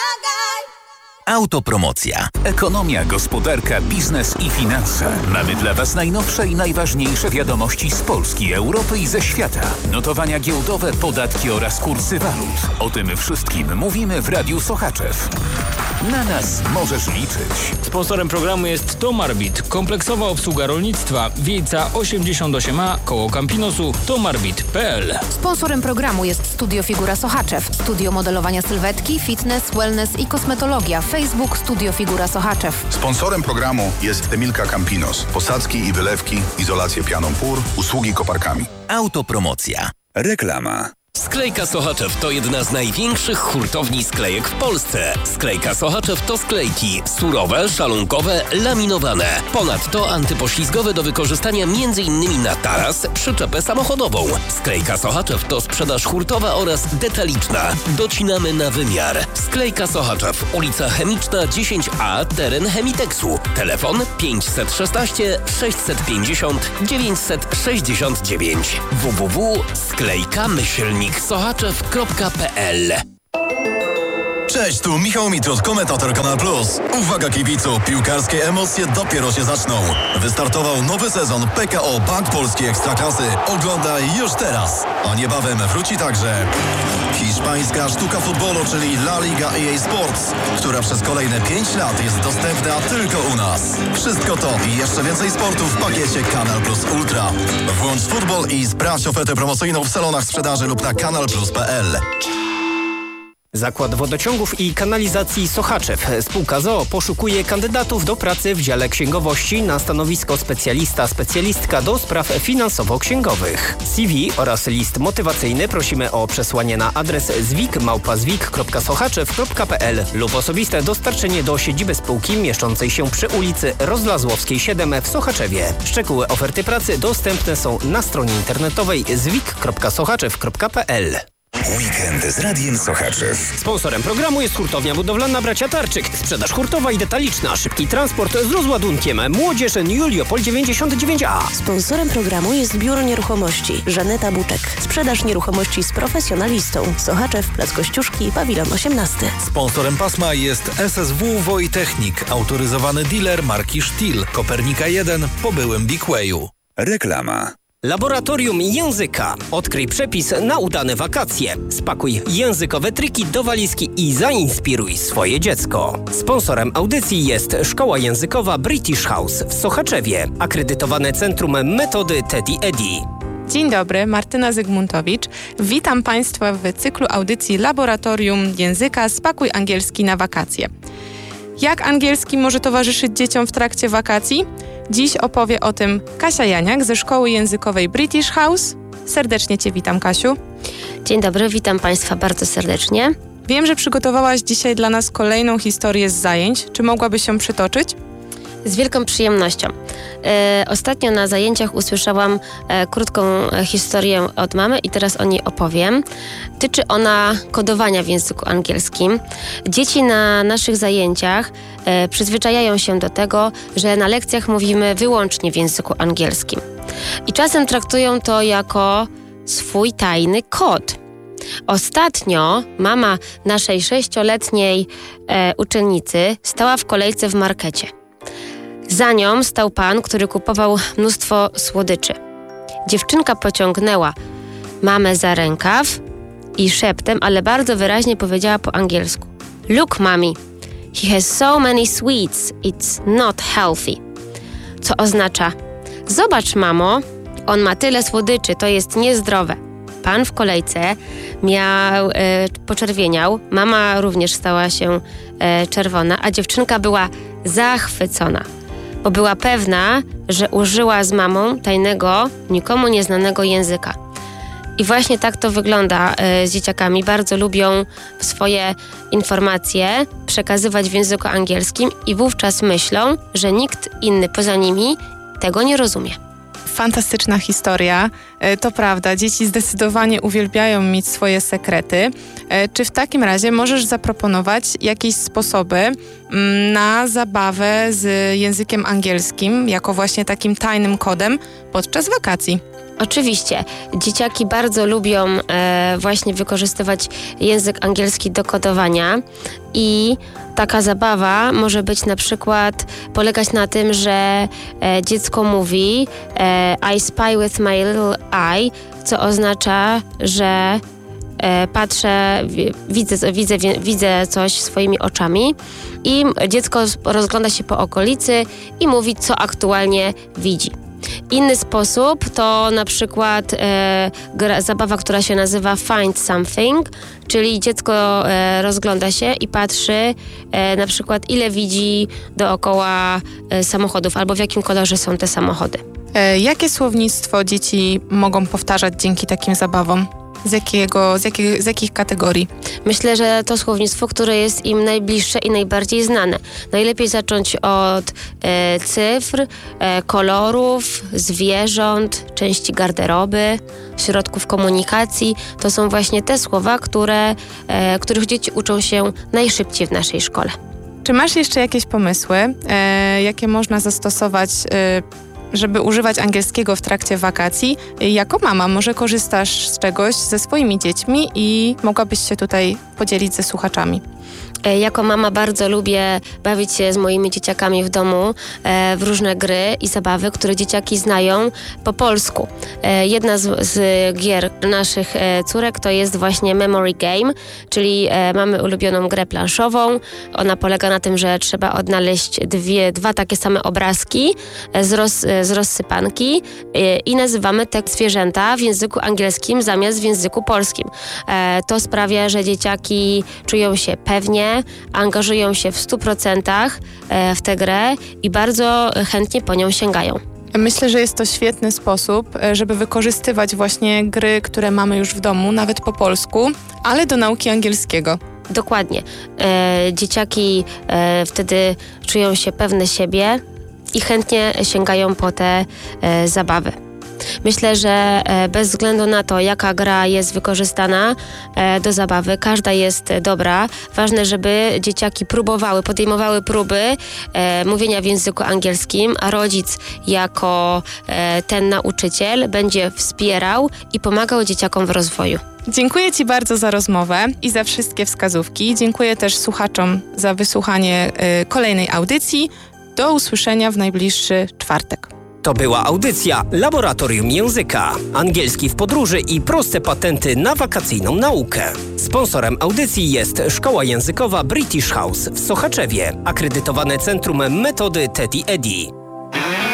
Autopromocja. Ekonomia, gospodarka, biznes i finanse. Mamy dla Was najnowsze i najważniejsze wiadomości z Polski, Europy i ze świata. Notowania giełdowe, podatki oraz kursy walut. O tym wszystkim mówimy w Radiu Sochaczew. Na nas możesz liczyć. Sponsorem programu jest Tomarbit, kompleksowa obsługa rolnictwa, Wiejca 88A, koło Campinosu, tomarbit.pl. Sponsorem programu jest Studio Figura Sochaczew, studio modelowania sylwetki, fitness, wellness i kosmetologia. Facebook Studio Figura Sochaczew. Sponsorem programu jest Emilka Campinos. Posadzki i wylewki, izolację pianą pór, usługi koparkami. Autopromocja. Reklama. Sklejka Sochaczew to jedna z największych hurtowni sklejek w Polsce. Sklejka Sochaczew to sklejki surowe, szalunkowe, laminowane. Ponadto antypoślizgowe do wykorzystania m.in. na taras, przyczepę samochodową. Sklejka Sochaczew to sprzedaż hurtowa oraz detaliczna. Docinamy na wymiar. Sklejka Sochaczew, ulica Chemiczna 10A, teren Chemiteksu. Telefon 516 650 969. www.sklejkamyślniksochaczew.pl. Cześć, tu Michał Mitrud, komentator Kanal Plus. Uwaga kibicu, piłkarskie emocje dopiero się zaczną. Wystartował nowy sezon PKO Bank Polski Ekstraklasy. Oglądaj już teraz. A niebawem wróci także hiszpańska sztuka futbolu, czyli La Liga EA Sports, która przez kolejne 5 lat jest dostępna tylko u nas. Wszystko to i jeszcze więcej sportu w pakiecie Kanal Plus Ultra. Włącz futbol i sprawdź ofertę promocyjną w salonach sprzedaży lub na kanalplus.pl. Zakład Wodociągów i Kanalizacji Sochaczew, spółka z o.o. poszukuje kandydatów do pracy w dziale księgowości na stanowisko specjalistka do spraw finansowo-księgowych. CV oraz list motywacyjny prosimy o przesłanie na adres zwik@zwik.sochaczew.pl lub osobiste dostarczenie do siedziby spółki mieszczącej się przy ulicy Rozlazłowskiej 7 w Sochaczewie. Szczegóły oferty pracy dostępne są na stronie internetowej zwik.sochaczew.pl. Weekend z Radiem Sochaczew. Sponsorem programu jest hurtownia budowlana Bracia Tarczyk. Sprzedaż hurtowa i detaliczna. Szybki transport z rozładunkiem. Młodzież Juliopol 99A. Sponsorem programu jest Biuro Nieruchomości Żaneta Buczek. Sprzedaż nieruchomości z profesjonalistą. Sochaczew, Plac Kościuszki, Pawilon 18. Sponsorem pasma jest SSW Wojtechnik. Autoryzowany dealer marki Stihl. Kopernika 1 po byłym Big Wayu. Reklama. Laboratorium Języka. Odkryj przepis na udane wakacje. Spakuj językowe triki do walizki i zainspiruj swoje dziecko. Sponsorem audycji jest Szkoła Językowa British House w Sochaczewie. Akredytowane Centrum Metody Teddy Eddy. Dzień dobry, Martyna Zygmuntowicz. Witam Państwa w cyklu audycji Laboratorium Języka Spakuj angielski na wakacje. Jak angielski może towarzyszyć dzieciom w trakcie wakacji? Dziś opowie o tym Kasia Janiak ze Szkoły Językowej British House. Serdecznie Cię witam, Kasiu. Dzień dobry, witam Państwa bardzo serdecznie. Wiem, że przygotowałaś dzisiaj dla nas kolejną historię z zajęć. Czy mogłabyś ją przytoczyć? Z wielką przyjemnością. Ostatnio na zajęciach usłyszałam krótką historię od mamy i teraz o niej opowiem. Tyczy ona kodowania w języku angielskim. Dzieci na naszych zajęciach przyzwyczajają się do tego, że na lekcjach mówimy wyłącznie w języku angielskim. I czasem traktują to jako swój tajny kod. Ostatnio mama naszej 6-letniej uczennicy stała w kolejce w markecie. Za nią stał pan, który kupował mnóstwo słodyczy. Dziewczynka pociągnęła mamę za rękaw i szeptem, ale bardzo wyraźnie powiedziała po angielsku: "Look, mommy, he has so many sweets, it's not healthy." Co oznacza: "Zobacz, mamo, on ma tyle słodyczy, to jest niezdrowe." Pan w kolejce poczerwieniał, mama również stała się czerwona, a dziewczynka była zachwycona, bo była pewna, że użyła z mamą tajnego, nikomu nieznanego języka. I właśnie tak to wygląda z dzieciakami. Bardzo lubią swoje informacje przekazywać w języku angielskim i wówczas myślą, że nikt inny poza nimi tego nie rozumie. Fantastyczna historia. To prawda, dzieci zdecydowanie uwielbiają mieć swoje sekrety. Czy w takim razie możesz zaproponować jakieś sposoby na zabawę z językiem angielskim, jako właśnie takim tajnym kodem podczas wakacji? Oczywiście. Dzieciaki bardzo lubią właśnie wykorzystywać język angielski do kodowania i taka zabawa może być na przykład polegać na tym, że dziecko mówi I spy with my little eye, co oznacza, że patrzę, widzę coś swoimi oczami i dziecko rozgląda się po okolicy i mówi, co aktualnie widzi. Inny sposób to na przykład zabawa, która się nazywa Find Something, czyli dziecko rozgląda się i patrzy na przykład ile widzi dookoła samochodów albo w jakim kolorze są te samochody. Jakie słownictwo dzieci mogą powtarzać dzięki takim zabawom? Z jakich kategorii? Myślę, że to słownictwo, które jest im najbliższe i najbardziej znane. Najlepiej zacząć od cyfr, kolorów, zwierząt, części garderoby, środków komunikacji. To są właśnie te słowa, których dzieci uczą się najszybciej w naszej szkole. Czy masz jeszcze jakieś pomysły, jakie można zastosować, żeby używać angielskiego w trakcie wakacji? Jako mama może korzystasz z czegoś ze swoimi dziećmi i mogłabyś się tutaj podzielić ze słuchaczami. Jako mama bardzo lubię bawić się z moimi dzieciakami w domu w różne gry i zabawy, które dzieciaki znają po polsku. Jedna z gier naszych córek to jest właśnie Memory Game, czyli mamy ulubioną grę planszową. Ona polega na tym, że trzeba odnaleźć dwa takie same obrazki z rozsypanki i nazywamy te zwierzęta w języku angielskim zamiast w języku polskim. To sprawia, że dzieciaki czują się pewnie, angażują się w 100% w tę grę i bardzo chętnie po nią sięgają. Myślę, że jest to świetny sposób, żeby wykorzystywać właśnie gry, które mamy już w domu, nawet po polsku, ale do nauki angielskiego. Dokładnie. Dzieciaki wtedy czują się pewne siebie i chętnie sięgają po te zabawy. Myślę, że bez względu na to, jaka gra jest wykorzystana do zabawy, każda jest dobra. Ważne, żeby dzieciaki podejmowały próby mówienia w języku angielskim, a rodzic jako ten nauczyciel będzie wspierał i pomagał dzieciakom w rozwoju. Dziękuję Ci bardzo za rozmowę i za wszystkie wskazówki. Dziękuję też słuchaczom za wysłuchanie kolejnej audycji. Do usłyszenia w najbliższy czwartek. To była audycja Laboratorium Języka. Angielski w podróży i proste patenty na wakacyjną naukę. Sponsorem audycji jest Szkoła Językowa British House w Sochaczewie. Akredytowane Centrum Metody Teddy Eddy.